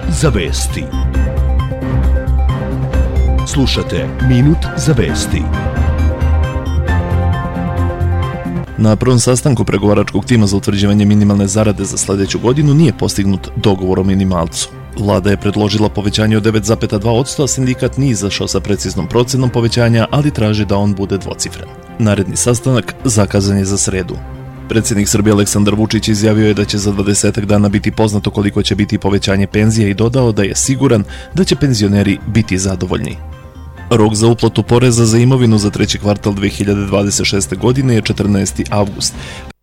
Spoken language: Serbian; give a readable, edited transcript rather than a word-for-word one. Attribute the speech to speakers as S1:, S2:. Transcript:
S1: za vesti. Slušate Minut za vesti.
S2: Na prvom sastanku pregovaračkog tima za utvrđivanje minimalne zarade za sljedeću godinu nije postignut dogovor o minimalcu. Vlada je predložila povećanje od 9,2%, a sindikat nije izašao sa preciznom procenom povećanja, ali traži da on bude dvocifren. Naredni sastanak zakazan je za sredu. Predsjednik Srbije Aleksandar Vučić izjavio je da će za 20 dana biti poznato koliko će biti povećanje penzija i dodao da je siguran da će penzioneri biti zadovoljni. Rok za uplatu poreza za imovinu za treći kvartal 2026. godine je 14. avgust.